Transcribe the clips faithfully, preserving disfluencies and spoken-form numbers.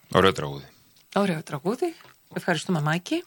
Ωραίο τραγούδι. Ωραίο τραγούδι. Ευχαριστούμε, Μάκη.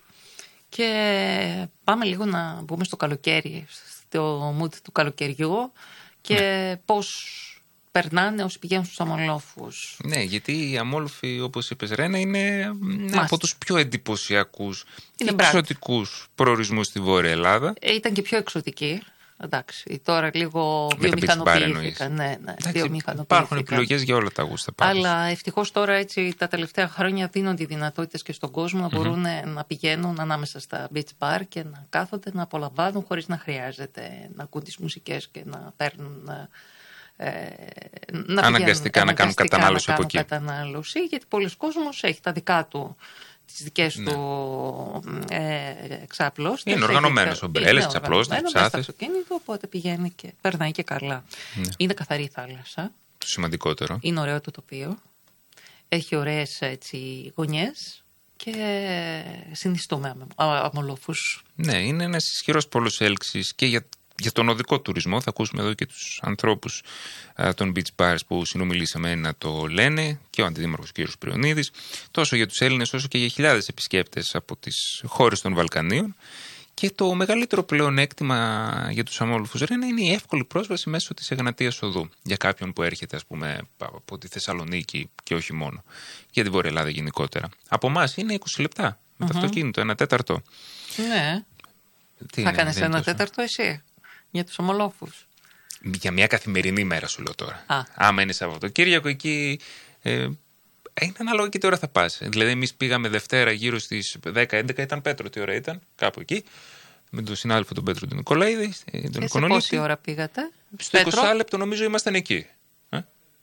Και πάμε λίγο να μπούμε στο καλοκαίρι, στο mood του καλοκαιριού και ναι. πώς περνάνε όσοι πηγαίνουν στους αμολόφους. Ναι, γιατί οι αμόλοφοι, όπως είπες, Ρένα, είναι Μάστε. από τους πιο εντυπωσιακούς και εξωτικούς προορισμούς στη Βόρεια Ελλάδα. Ε, ήταν και πιο εξωτικοί. Εντάξει, τώρα λίγο βιομηχανοποιήθηκαν. Ναι, ναι, βιομηχανοποιήθηκαν. Υπάρχουν επιλογές για όλα τα γούστα. Αλλά ευτυχώς τώρα έτσι τα τελευταία χρόνια δίνονται οι δυνατότητες και στον κόσμο να μπορούν mm-hmm. να πηγαίνουν ανάμεσα στα beach bar και να κάθονται να απολαμβάνουν χωρίς να χρειάζεται να ακούν τις μουσικές και να παίρνουν. Ε, να αναγκαστικά να κάνουν κατανάλωση από εκεί. Κατανάλωση, γιατί πολλοί κόσμος έχει τα δικά του. Τις δικές ναι. του ε, εξαπλώστες. Είναι οργανωμένος, ομπρέλες, εξαπλώστες, ψάθες. Στο αυτοκίνητο, οπότε πηγαίνει και περνάει και καλά. Ναι. Είναι καθαρή η θάλασσα. Το σημαντικότερο. Είναι ωραίο το τοπίο. Έχει ωραίες έτσι, γωνιές και συνιστούμε αμολόφους. Ναι, είναι ένας ισχυρός πόλος έλξης και για Για τον οδικό τουρισμό. Θα ακούσουμε εδώ και τους ανθρώπους α, των beach bars που συνομιλήσαμε να το λένε, και ο αντιδήμαρχος κ. Πριονίδης, τόσο για τους Έλληνες όσο και για χιλιάδες επισκέπτες από τις χώρες των Βαλκανίων. Και το μεγαλύτερο πλεονέκτημα για τους αμόλοφους, Ρένα, είναι η εύκολη πρόσβαση μέσω της Εγνατίας Οδού. Για κάποιον που έρχεται, ας πούμε, από τη Θεσσαλονίκη και όχι μόνο. Για τη Βόρεια Ελλάδα γενικότερα. Από εμάς είναι είκοσι λεπτά με mm-hmm. το αυτοκίνητο, ένα τέταρτο. Ναι. Τι θα κάνεις ένα τέταρτο εσύ? Για τους ομολόφους. Για μια καθημερινή μέρα σου λέω τώρα. Α. Άμα είναι Σαββατοκύριακο εκεί. Ε, είναι ανάλογα και τι ώρα θα πας. Δηλαδή, εμείς πήγαμε Δευτέρα γύρω στις δέκα έντεκα, ήταν Πέτρο, τι ώρα ήταν, κάπου εκεί. Με τον συνάδελφο τον Πέτρο τον Νικολαίδη. Τον και σε πόση ώρα πήγατε? Στο είκοσι λεπτό νομίζω ήμασταν εκεί. Ε?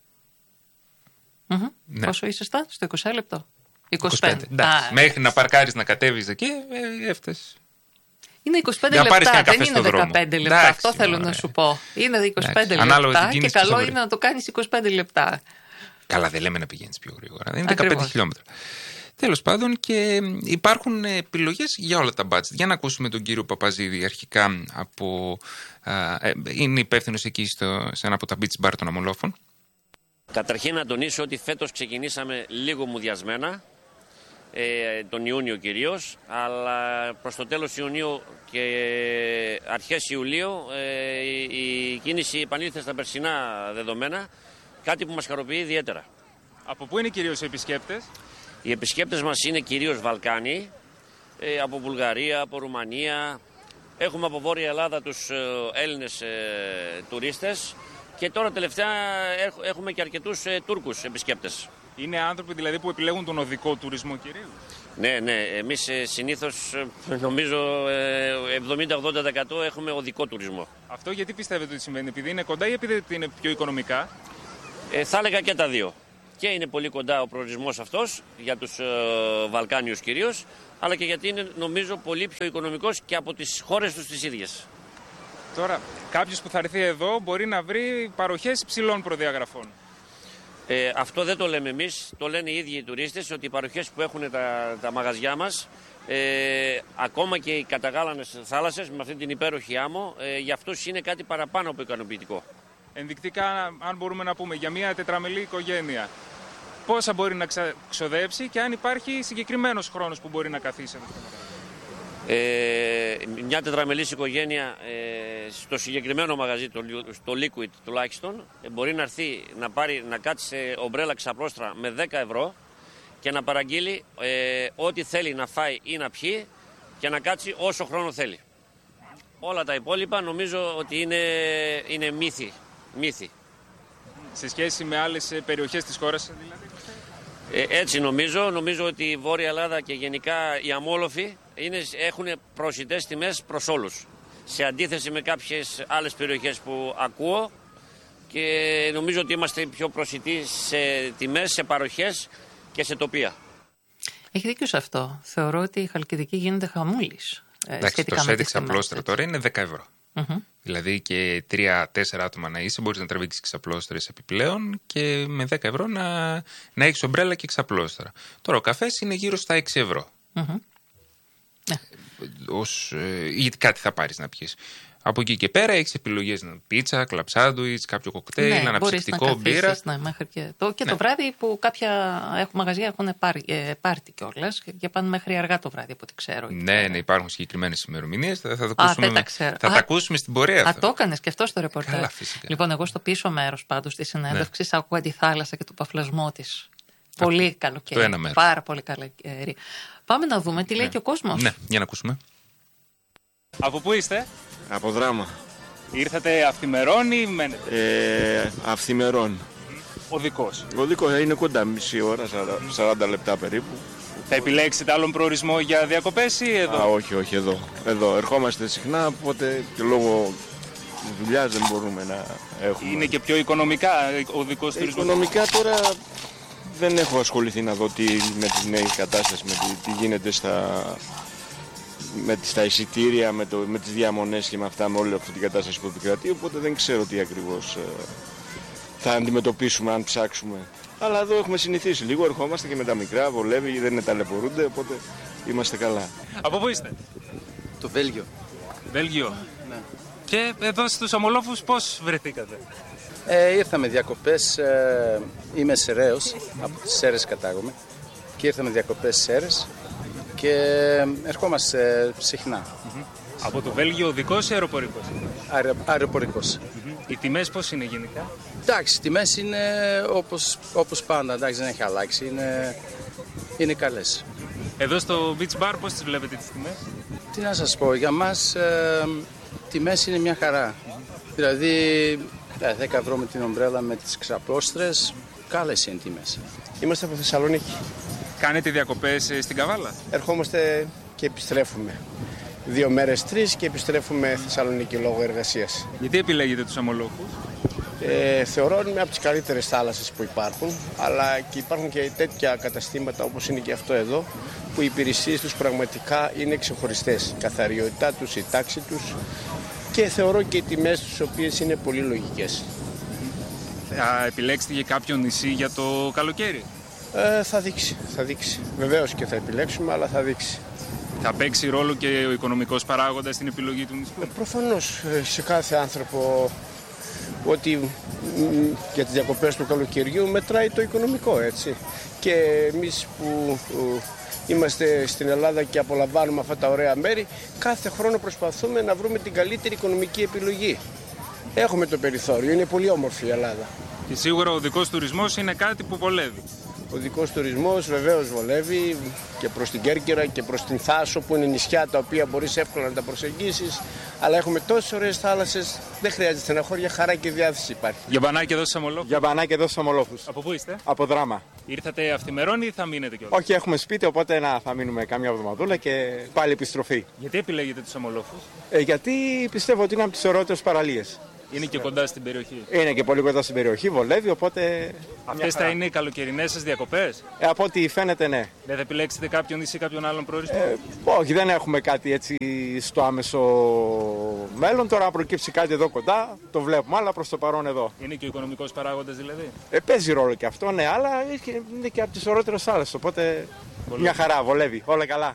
Mm-hmm. Ναι. Πόσο ήσασταν στο είκοσι λεπτό? είκοσι πέντε. είκοσι πέντε. Α, μέχρι να παρκάρεις να κατέβεις εκεί, ε, έφτασες. Είναι είκοσι πέντε λεπτά, δεν είναι δεκαπέντε λεπτά. Εντάξει, αυτό θέλω ωραία. να σου πω. Είναι είκοσι πέντε εντάξει, λεπτά και καλό είναι να το κάνεις είκοσι πέντε λεπτά. Καλά, δεν λέμε να πηγαίνεις πιο γρήγορα. Είναι Ακριβώς. δεκαπέντε χιλιόμετρα. Τέλος πάντων, και υπάρχουν επιλογές για όλα τα budget. Για να ακούσουμε τον κύριο Παπαζίδη αρχικά από. Α, ε, είναι υπεύθυνος εκεί στο, σε ένα από τα beach bar των αμολόφων. Καταρχήν να τονίσω ότι φέτος ξεκινήσαμε λίγο μουδιασμένα. Ε, τον Ιούνιο κυρίως, αλλά προς το τέλος Ιουνίου και αρχές Ιουλίου ε, η κίνηση επανήλθε στα περσινά δεδομένα, κάτι που μας χαροποιεί ιδιαίτερα. Από πού είναι κυρίως οι επισκέπτες? Οι επισκέπτες μας είναι κυρίως Βαλκάνοι, ε, από Βουλγαρία, από Ρουμανία, έχουμε από Βόρεια Ελλάδα τους ε, Έλληνες ε, τουρίστες και τώρα τελευταία έχουμε και αρκετούς ε, Τούρκους επισκέπτες. Είναι άνθρωποι δηλαδή που επιλέγουν τον οδικό τουρισμό κυρίως? Ναι, ναι. Εμείς ε, συνήθως νομίζω ε, εβδομήντα με ογδόντα τοις εκατό έχουμε οδικό τουρισμό. Αυτό γιατί πιστεύετε ότι συμβαίνει? Επειδή είναι κοντά ή επειδή είναι πιο οικονομικά? Ε, θα έλεγα και τα δύο. Και είναι πολύ κοντά ο προορισμός αυτός για τους ε, Βαλκάνιους κυρίως, αλλά και γιατί είναι νομίζω πολύ πιο οικονομικός και από τις χώρες τους τις ίδιες. Τώρα, κάποιος που θα έρθει εδώ μπορεί να βρει παροχές υψηλών προδιαγραφών. Ε, αυτό δεν το λέμε εμείς, το λένε οι ίδιοι οι τουρίστες, ότι οι παροχές που έχουν τα, τα μαγαζιά μας, ε, ακόμα και οι καταγάλανες θάλασσες με αυτή την υπέροχη άμμο, ε, για αυτούς είναι κάτι παραπάνω από ικανοποιητικό. Ενδεικτικά, αν μπορούμε να πούμε, για μια τετραμελή οικογένεια, πόσα μπορεί να ξοδέψει και αν υπάρχει συγκεκριμένος χρόνος που μπορεί να καθίσει εδώ στο μαγαζί? Ε, μια τετραμελής οικογένεια ε, στο συγκεκριμένο μαγαζί, το, στο Liquid τουλάχιστον, ε, μπορεί να έρθει να, πάρει, να κάτσει σε ομπρέλα ξαπλώστρα με δέκα ευρώ και να παραγγείλει ε, ό,τι θέλει να φάει ή να πιει και να κάτσει όσο χρόνο θέλει. Όλα τα υπόλοιπα νομίζω ότι είναι, είναι μύθι, μύθι. Σε σχέση με άλλες περιοχές της χώρας δηλαδή? Ε, έτσι νομίζω. Νομίζω ότι η Βόρεια Ελλάδα και γενικά οι αμόλοφοι είναι, έχουν προσιτές τιμές προς όλους. Σε αντίθεση με κάποιες άλλες περιοχές που ακούω, και νομίζω ότι είμαστε πιο προσιτοί σε τιμές, σε παροχές και σε τοπία. Έχει δίκιο σε αυτό. Θεωρώ ότι η Χαλκιδική γίνεται χαμούλης. Εντάξει, το σετ ξαπλώστρα τώρα είναι δέκα ευρώ. Mm-hmm. Δηλαδή και τρία τέσσερα άτομα να είσαι, μπορείς να τραβήξεις ξαπλώστρες επιπλέον και με δέκα ευρώ να, να έχεις ομπρέλα και ξαπλώστρα. Τώρα ο καφές είναι γύρω στα έξι ευρώ. Mm-hmm. Ως, ε, γιατί κάτι θα πάρεις να πιεις. Από εκεί και πέρα έχεις επιλογές, πίτσα, κλαμπ σάντουιτς, κάποιο κοκτέιλ, ναι, αναψυκτικό, μπύρα. Ναι, μέχρι και το, και ναι. το βράδυ που κάποια έχουν μαγαζιά έχουν πάρει, ε, πάρτι κιόλας και πάνε μέχρι αργά το βράδυ από ό,τι ξέρω. Ναι, ναι, υπάρχουν συγκεκριμένες ημερομηνίες. Θα, θα, τα, Α, ακούσουμε, τα, ξέρω. θα Α, τα ακούσουμε στην πορεία. Α, το έκανες και αυτό στο ρεπορτάζ. Καλά, φυσικά. Λοιπόν, εγώ στο πίσω μέρος πάντως τη συνέντευξη ναι. άκουγα τη θάλασσα και το παφλασμό της. Πολύ καλοκαίρι. Το ένα μέρος. Πάρα πολύ καλοκαίρι. Πάμε να δούμε τι λέει ναι. και ο κόσμος. Ναι, για να ακούσουμε. Από πού είστε? Από Δράμα. Ήρθατε αυθημερών ή μένετε? Ε, αυθημερών. Οδικός. Ο δικός είναι κοντά, μισή ώρα, σαράντα λεπτά περίπου. Θα επιλέξετε άλλον προορισμό για διακοπές ή εδώ? Α, όχι, όχι, εδώ. Εδώ. Ερχόμαστε συχνά, οπότε και λόγω δουλειάς δεν μπορούμε να έχουμε. Είναι και πιο οικονομικά ο οδικός ε, τουρισμός? Οικονομικά τώρα δεν έχω ασχοληθεί να δω τι, με τη νέα κατάσταση, με τι, τι γίνεται στα, με, στα εισιτήρια, με, το, με τις διαμονές και με αυτά, με όλη αυτή την κατάσταση που επικρατεί, οπότε δεν ξέρω τι ακριβώς ε, θα αντιμετωπίσουμε αν ψάξουμε. Αλλά εδώ έχουμε συνηθίσει λίγο, ερχόμαστε και με τα μικρά, βολεύει, δεν είναι ταλαιπωρούνται, οπότε είμαστε καλά. Από πού είστε? Το Βέλγιο. Βέλγιο. Ναι. Και εδώ στους Αμολόφους πώς βρεθήκατε? Ε, ήρθαμε διακοπές, ε, είμαι Σεραίος, από τις Σέρρες κατάγομαι και ήρθαμε διακοπές Σέρρες και ερχόμαστε συχνά. Mm-hmm. Από το Βέλγιο οδικός ή αεροπορικός? Αερο, αεροπορικός. Mm-hmm. Οι τιμές πώς είναι γενικά? Εντάξει, οι τιμές είναι όπως, όπως πάντα, εντάξει, δεν έχει αλλάξει, είναι, είναι καλές. Εδώ στο Beach Bar πώς τις βλέπετε τις τιμές? Τι να σας πω, για μας ε, τιμές είναι μια χαρά. Mm-hmm. Δηλαδή δέκα ευρώ με την ομπρέλα με τις ξαπλώστρες, καλές είναι τιμές. Είμαστε από Θεσσαλονίκη. Κάνετε διακοπές στην Καβάλα? Ερχόμαστε και επιστρέφουμε. Δύο μέρες, τρεις και επιστρέφουμε Θεσσαλονίκη λόγω εργασίας. Γιατί επιλέγετε τους Αμολόφους? Ε, θεωρώ ότι είναι από τις καλύτερες θάλασσες που υπάρχουν, αλλά και υπάρχουν και τέτοια καταστήματα όπως είναι και αυτό εδώ, που οι υπηρεσίες τους πραγματικά είναι ξεχωριστές. Η καθαριότητά τους, η τάξη τους και θεωρώ και οι τιμές τους, οι οποίες είναι πολύ λογικές. Θα επιλέξετε για κάποιο νησί για το καλοκαίρι? Ε, θα δείξει, θα δείξει. Βεβαίως και θα επιλέξουμε, αλλά θα δείξει. Θα παίξει ρόλο και ο οικονομικός παράγοντας στην επιλογή του νησιού? Ε, προφανώς σε κάθε άνθρωπο ότι μ, για τις διακοπές του καλοκαιριού μετράει το οικονομικό, έτσι. Και εμείς που ο, είμαστε στην Ελλάδα και απολαμβάνουμε αυτά τα ωραία μέρη, κάθε χρόνο προσπαθούμε να βρούμε την καλύτερη οικονομική επιλογή. Έχουμε το περιθώριο, είναι πολύ όμορφη η Ελλάδα. Και σίγουρα ο οδικός τουρισμός είναι κάτι που βολεύει. Ο οδικός τουρισμός βεβαίως βολεύει και προς την Κέρκυρα και προς την Θάσο, που είναι νησιά τα οποία μπορείς εύκολα να τα προσεγγίσεις, αλλά έχουμε τόσες ωραίες θάλασσες, δεν χρειάζεται στεναχώρια, χαρά και διάθεση υπάρχει. Για μπανάκι εδώ στους Αμολόφους. Για μπανάκι εδώ στους Αμολόφους. Από πού είστε? Από Δράμα. Ήρθατε αυθημερών ή θα μείνετε κιόλας? Όχι, έχουμε σπίτι, οπότε να, θα μείνουμε κάμια εβδομαδούλα και πάλι επιστροφή. Γιατί επιλέγετε τους Αμολόφους? Ε, γιατί πιστεύω ότι είναι από τις ωραιότερες παραλίες. Είναι και κοντά στην περιοχή. Είναι και πολύ κοντά στην περιοχή, βολεύει, οπότε. Αυτές θα είναι οι καλοκαιρινές σας διακοπές? Ε, από ό,τι φαίνεται, ναι. Δεν θα επιλέξετε κάποιον νησί ή κάποιον άλλον προορισμό? Ε, όχι, δεν έχουμε κάτι έτσι στο άμεσο μέλλον. Τώρα, αν προκύψει κάτι εδώ κοντά, το βλέπουμε, αλλά προς το παρόν εδώ. Είναι και ο οικονομικός παράγοντας δηλαδή? Ε, παίζει ρόλο και αυτό, ναι, αλλά είναι και από τις ωραιότερες θάλασσες. Οπότε βολεύει. Μια χαρά, βολεύει, όλα καλά.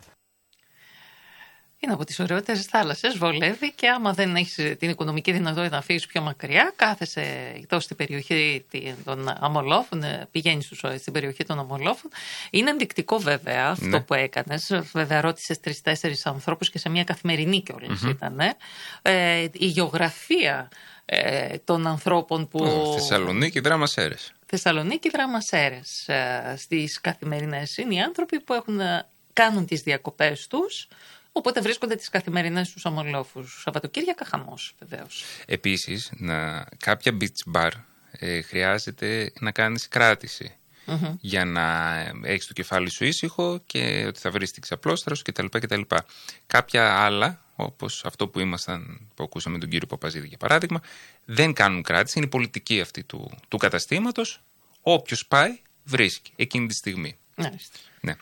Είναι από τις ωραιότερες θάλασσες, βολεύει και άμα δεν έχεις την οικονομική δυνατότητα να φύγεις πιο μακριά, κάθεσαι εδώ στην περιοχή των Αμολόφων, πηγαίνεις στην περιοχή των Αμολόφων. Είναι ενδεικτικό βέβαια αυτό ναι. που έκανες. Βέβαια ρώτησες τρεις-τέσσερις ανθρώπους και σε μια καθημερινή κιόλας mm-hmm. ήταν. Ε, η γεωγραφία ε, των ανθρώπων που... Oh, Θεσσαλονίκη, Δράμα, Σέρρες. Θεσσαλονίκη, Δράμα, Σέρρες. Ε, στις καθημερινές είναι οι άνθρωποι που έχουν, κάνουν τις διακοπές τους. Οπότε βρίσκονται τις καθημερινές τους Αμολόφους. Σαββατοκύριακα χαμός, βεβαίως. Επίσης, να, κάποια beach bar ε, χρειάζεται να κάνεις κράτηση mm-hmm. για να έχεις το κεφάλι σου ήσυχο και ότι θα βρεις την ξαπλώστρα σου κτλ. κτλ. Κάποια άλλα, όπως αυτό που ήμασταν, που ακούσαμε τον κύριο Παπαζίδη για παράδειγμα, δεν κάνουν κράτηση. Είναι η πολιτική αυτή του, του καταστήματος. Όποιος πάει, βρίσκει εκείνη τη στιγμή. Μάλιστα. Ναι.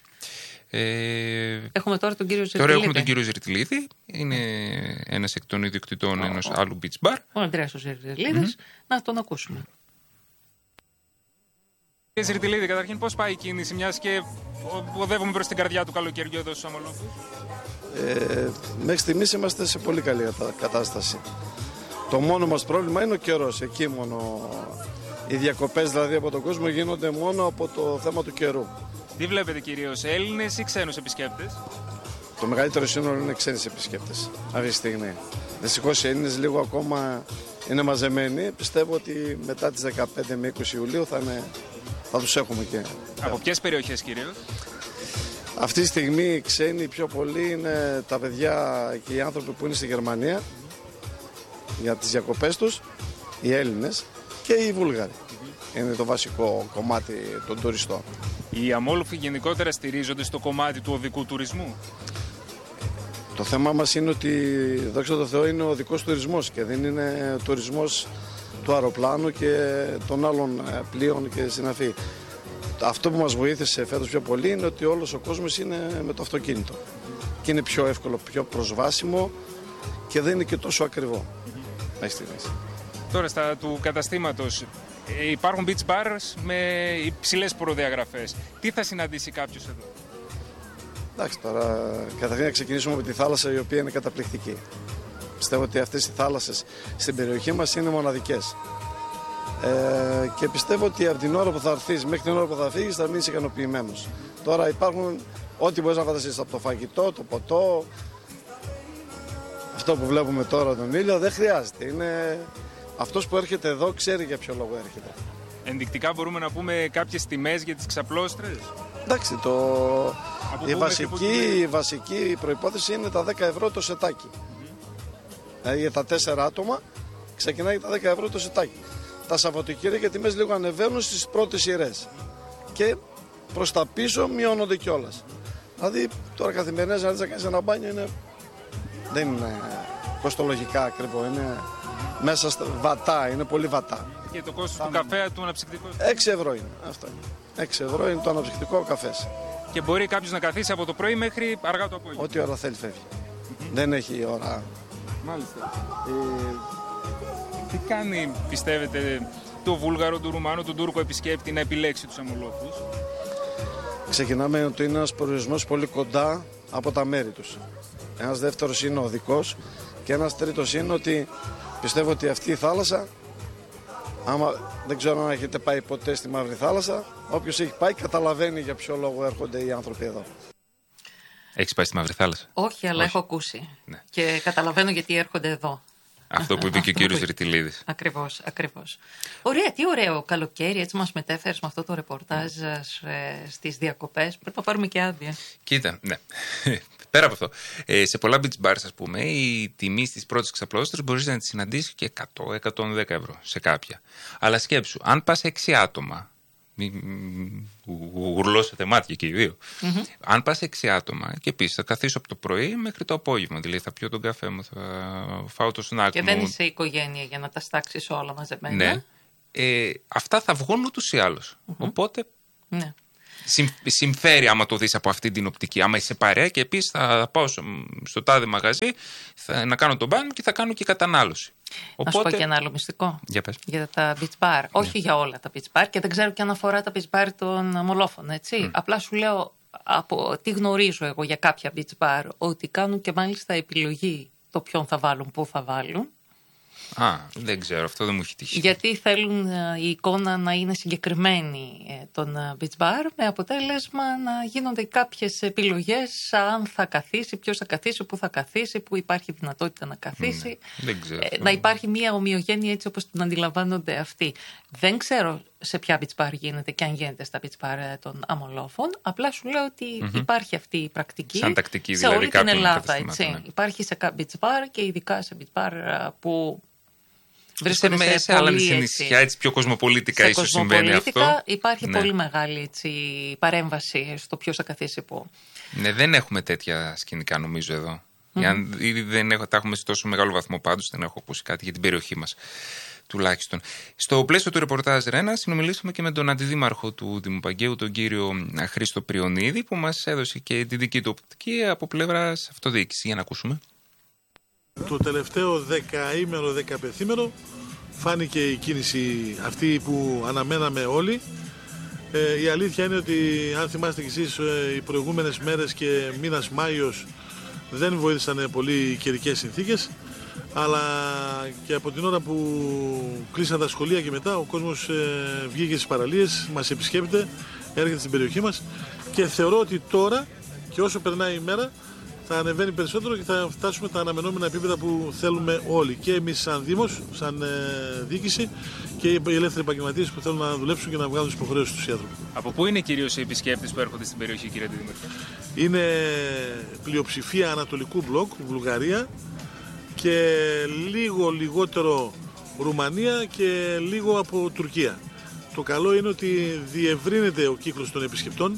Ε, έχουμε τώρα τον κύριο Ζερτιλίδη. Τώρα έχουμε τον κύριο Ζερτιλίδη. Είναι ένας εκ των ιδιοκτητών oh, ενός oh. άλλου beach bar. Ο Ανδρέας ο Ζερτιλίδης. Mm-hmm. Να τον ακούσουμε. Κύριε Ζηρτιλίδη, καταρχήν πώς πάει η κίνηση, μιας και οδεύουμε προς την καρδιά του καλοκαιριού εδώ στους Αμολόφους? Ε, μέχρι στιγμής είμαστε σε πολύ καλή κατάσταση. Το μόνο μας πρόβλημα είναι ο καιρός. Εκεί μόνο οι διακοπές δηλαδή από τον κόσμο γίνονται μόνο από το θέμα του καιρού. Τι βλέπετε κυρίως, Έλληνες ή ξένους επισκέπτες? Το μεγαλύτερο σύνολο είναι ξένοι επισκέπτες αυτή τη στιγμή. Δυστυχώς οι Έλληνες λίγο ακόμα είναι μαζεμένοι. Πιστεύω ότι μετά τις δεκαπέντε με είκοσι Ιουλίου θα, είναι, θα τους έχουμε και. Από ποιες περιοχές κυρίως? Αυτή τη στιγμή οι ξένοι πιο πολλοί είναι τα παιδιά και οι άνθρωποι που είναι στη Γερμανία για τις διακοπές τους, οι Έλληνες και οι Βούλγαροι. Mm-hmm. Είναι το βασικό κομμάτι των τουριστών. Οι Αμόλοφοι γενικότερα στηρίζονται στο κομμάτι του οδικού τουρισμού. Το θέμα μας είναι ότι, δόξα τω Θεώ, είναι ο οδικός τουρισμός και δεν είναι τουρισμός του αεροπλάνου και των άλλων πλοίων και συναφή. Αυτό που μας βοήθησε φέτος πιο πολύ είναι ότι όλος ο κόσμος είναι με το αυτοκίνητο. Και είναι πιο εύκολο, πιο προσβάσιμο και δεν είναι και τόσο ακριβό. Mm-hmm. Τώρα στα του καταστήματος υπάρχουν beach bars με υψηλές προδιαγραφές. Τι θα συναντήσει κάποιος εδώ? Εντάξει, τώρα καταρχήν να ξεκινήσουμε με τη θάλασσα, η οποία είναι καταπληκτική. Πιστεύω ότι αυτές οι θάλασσες στην περιοχή μας είναι μοναδικές. Ε, και πιστεύω ότι από την ώρα που θα έρθεις μέχρι την ώρα που θα φύγεις θα μείνεις ικανοποιημένος. Τώρα υπάρχουν ό,τι μπορείς να φανταστείς, από το φαγητό, το ποτό, αυτό που βλέπουμε τώρα τον ήλιο δεν χρειάζεται. Είναι... Αυτός που έρχεται εδώ ξέρει για ποιο λόγο έρχεται. Ενδεικτικά μπορούμε να πούμε κάποιες τιμές για τις ξαπλώστρες? Εντάξει, το... η, βασική, η βασική προϋπόθεση είναι τα δέκα ευρώ το σετάκι. Mm-hmm. Δηλαδή για τα τέσσερα άτομα ξεκινάει τα δέκα ευρώ το σετάκι. Τα Σαββατοκύριακα οι τιμές λίγο ανεβαίνουν στις πρώτες σειρές. Και προς τα πίσω μειώνονται κιόλας. Δηλαδή τώρα καθημερινές να κάνεις ένα μπάνιο είναι... δεν είναι κοστολογικά ακριβό. Είναι μέσα στα βατά, είναι πολύ βατά. Και το κόστος του καφέ του αναψυκτικού? έξι ευρώ είναι. Αυτό είναι. έξι ευρώ είναι το αναψυκτικό καφές. Και μπορεί κάποιος να καθίσει από το πρωί μέχρι αργά το απόγευμα? Ό,τι ώρα θέλει φεύγει. Mm-hmm. Δεν έχει ώρα. Μάλιστα. Ε, τι κάνει, πιστεύετε, το Βούλγαρο, το Ρουμάνο, τον Τούρκο επισκέπτη να επιλέξει τους Αμολόφους? Ξεκινάμε ότι είναι ένας προορισμός πολύ κοντά από τα μέρη τους. Ένας δεύτερος είναι ο οδικός και ένας τρίτος είναι ότι πιστεύω ότι αυτή η θάλασσα, άμα δεν ξέρω αν έχετε πάει ποτέ στη Μαύρη Θάλασσα, όποιος έχει πάει καταλαβαίνει για ποιο λόγο έρχονται οι άνθρωποι εδώ. Έχεις πάει στη Μαύρη Θάλασσα? Όχι, αλλά Όχι. έχω ακούσει. Ναι. Και καταλαβαίνω γιατί έρχονται εδώ. Αυτό που είπε και ο κύριος Ζηρτιλίδης. Ακριβώς, ακριβώς. Ωραία, τι ωραίο καλοκαίρι, έτσι μας μετέφερες με αυτό το ρεπορτάζ στις διακοπές. Πρέπει να πάρουμε και άδεια. Κοίτα, ναι. Πέρα από αυτό, ε, σε πολλά beach bars, ας πούμε, η τιμή στις πρώτες ξαπλώστρες μπορείς να τη συναντήσεις και εκατό με εκατόν δέκα ευρώ σε κάποια. Αλλά σκέψου, αν πας έξι άτομα, γουρλώσετε μάτια και οι δύο. Mm-hmm. Αν πας έξι άτομα και επίσης θα καθίσω από το πρωί μέχρι το απόγευμα, δηλαδή θα πιω τον καφέ μου, θα φάω το σνακ μου. Και δεν είσαι οικογένεια για να τα στάξεις όλα μαζεμένα. Ναι. Ε, αυτά θα βγουν ούτως ή άλλως. Mm-hmm. Οπότε ναι. συμφέρει άμα το δεις από αυτή την οπτική. Άμα είσαι παρέα και επίσης θα πάω στο τάδε μαγαζί θα, να κάνω τον μπάνιο και θα κάνω και κατανάλωση. Οπότε... Να σου πω και ένα άλλο μυστικό. Για, πες. Για τα beach bar. Ναι. Όχι για όλα τα beach bar και δεν ξέρω και αν αφορά τα beach bar των Αμολόφων, έτσι. Mm. Απλά σου λέω από τι γνωρίζω εγώ για κάποια beach bar, ότι κάνουν και μάλιστα επιλογή το ποιον θα βάλουν, πού θα βάλουν. Α, δεν ξέρω, αυτό δεν μου έχει τύχει. Γιατί θέλουν η εικόνα να είναι συγκεκριμένη των beach bar, με αποτέλεσμα να γίνονται κάποιες επιλογές αν θα καθίσει, ποιος θα καθίσει, πού θα καθίσει, πού υπάρχει δυνατότητα να καθίσει. Ναι, δεν ξέρω. Ε, να υπάρχει μια ομοιογένεια έτσι όπως την αντιλαμβάνονται αυτοί. Δεν ξέρω σε ποια beach bar γίνεται και αν γίνεται στα beach bar των Αμολόφων. Απλά σου λέω ότι mm-hmm. υπάρχει αυτή η πρακτική σαν τακτική, σε δηλαδή, όλη την Ελλάδα. Έτσι. Ναι. Υπάρχει σε beach bar και ειδικά σε beach bar που βρίσκονται σε, σε, σε άλλα νησιά, έτσι πιο κοσμοπολίτικα ίσως συμβαίνει αυτό. Υπάρχει ναι. πολύ μεγάλη έτσι, παρέμβαση στο ποιος θα καθίσει πού. Ναι, δεν έχουμε τέτοια σκηνικά νομίζω εδώ. Mm-hmm. Αν, ήδη δεν έχω, τα έχουμε σε τόσο μεγάλο βαθμό πάντως, δεν έχω ακούσει κάτι για την περιοχή μας τουλάχιστον. Στο πλαίσιο του ρεπορτάζ Ρένα συνομιλήσαμε και με τον αντιδήμαρχο του Δήμου Παγκαίου, τον κύριο Χρήστο Πριονίδη, που μας έδωσε και τη δική του οπτική από πλευράς αυτοδιοίκησης. Για να ακούσουμε. Το τελευταίο δεκαήμερο, δεκαπενθήμερο φάνηκε η κίνηση αυτή που αναμέναμε όλοι. Ε, η αλήθεια είναι ότι, αν θυμάστε κι εσείς, ε, οι προηγούμενες μέρες και μήνας Μάιος δεν βοήθησαν πολύ οι καιρικές συνθήκες, αλλά και από την ώρα που κλείσαν τα σχολεία και μετά ο κόσμος ε, βγήκε στις παραλίες, μας επισκέπτεται, έρχεται στην περιοχή μας και θεωρώ ότι τώρα και όσο περνάει η μέρα θα ανεβαίνει περισσότερο και θα φτάσουμε τα αναμενόμενα επίπεδα που θέλουμε όλοι, και εμείς σαν Δήμος, σαν ε, διοίκηση, και οι ελεύθεροι επαγγελματίες που θέλουν να δουλέψουν και να βγάλουν τις υποχρεώσεις τους οι άνθρωποι. Από πού είναι κυρίως οι επισκέπτες που έρχονται στην περιοχή, κύριε Αντιδήμαρχε? Είναι πλειοψηφία Ανατολικού Μπλοκ, Βουλγαρία, και λίγο λιγότερο Ρουμανία και λίγο από Τουρκία. Το καλό είναι ότι διευρύνεται ο κύκλος των επισκεπτών.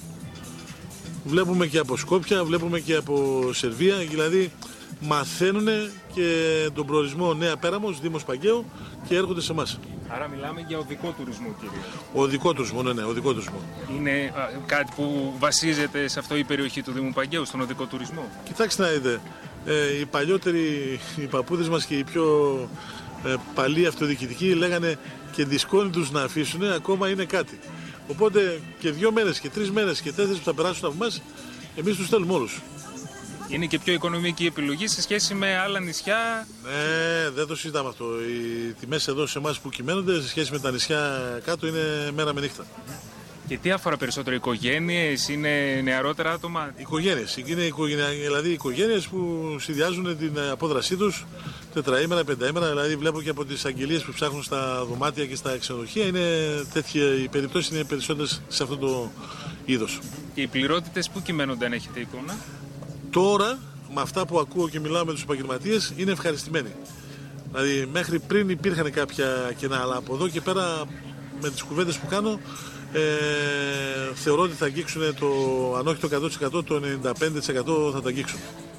Βλέπουμε και από Σκόπια, βλέπουμε και από Σερβία, δηλαδή μαθαίνουν και τον προορισμό Νέα Πέραμος, Δήμος Παγκαίου, και έρχονται σε εμάς. Άρα μιλάμε για οδικό τουρισμό, κύριε. Οδικό τουρισμό, ναι, ναι, οδικό τουρισμό. Είναι α, κάτι που βασίζεται σε αυτό η περιοχή του Δήμου Παγκαίου, στον οδικό τουρισμό? Κοιτάξτε να δείτε, ε, οι παλιότεροι, οι παππούδες μας και οι πιο ε, παλιοί αυτοδιοικητικοί λέγανε και τη σκόνη τους να αφήσουν, ακόμα είναι κάτι. Οπότε και δύο μέρες και τρεις μέρες και τέσσερις που θα περάσουν από εμάς, εμείς τους στέλνουμε όλους. Είναι και πιο οικονομική επιλογή σε σχέση με άλλα νησιά. Ναι, δεν το συζητάμε αυτό. Οι τιμές εδώ σε εμάς που κυμαίνονται σε σχέση με τα νησιά κάτω είναι μέρα με νύχτα. Και τι αφορά περισσότερο, οικογένειες, είναι νεαρότερα άτομα? Οικογένειες. Είναι οικογένεια, δηλαδή οικογένειες που συνδυάζουν την απόδρασή τους τετραήμερα, πενταήμερα. Δηλαδή βλέπω και από τις αγγελίες που ψάχνουν στα δωμάτια και στα ξενοδοχεία, είναι τέτοια, οι περιπτώσεις είναι περισσότερες σε αυτό το είδος. Και οι πληρότητες που κυμαίνονται, αν έχετε εικόνα? Τώρα, με αυτά που ακούω και μιλάω με τους επαγγελματίες, είναι ευχαριστημένοι. Δηλαδή, μέχρι πριν υπήρχαν κάποια κενά, αλλά από εδώ και πέρα, με τις κουβέντες που κάνω, ε, θεωρώ ότι θα αγγίξουν το, αν όχι το εκατό τοις εκατό, το ενενήντα πέντε τοις εκατό θα το αγγίξουν.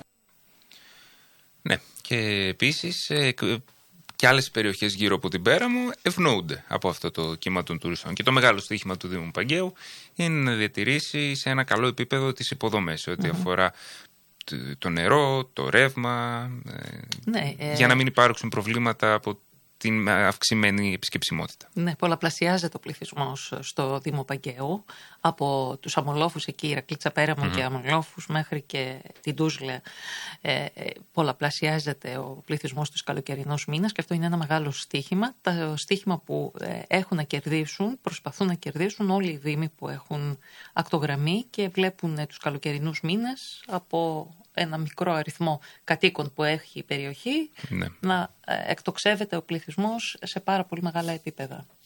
Ναι, και επίσης ε, και άλλες περιοχές γύρω από την Πέραμο ευνοούνται από αυτό το κύμα των τουριστών. Και το μεγάλο στοίχημα του Δήμου Παγκαίου είναι να διατηρήσει σε ένα καλό επίπεδο τις υποδομές, σε ό,τι mm-hmm. αφορά το νερό, το ρεύμα, ναι, ε... για να μην υπάρξουν προβλήματα από την αυξημένη επισκεψιμότητα. Ναι, πολλαπλασιάζεται ο πληθυσμός στο Δήμο Παγκαίου, από τους Αμολόφους εκεί, Ηρακλήτσα Πέραμο mm-hmm. και Αμολόφους, μέχρι και την Τούσλε. Ε, πολλαπλασιάζεται ο πληθυσμός στους καλοκαιρινούς μήνες και αυτό είναι ένα μεγάλο στοίχημα. Το στοίχημα που ε, έχουν να κερδίσουν, προσπαθούν να κερδίσουν όλοι οι Δήμοι που έχουν ακτογραμμή και βλέπουν ε, τους καλοκαιρινούς μήνες από ένα μικρό αριθμό κατοίκων που έχει η περιοχή, ναι. να εκτοξεύεται ο πληθυσμός σε πάρα πολύ μεγάλα επίπεδα.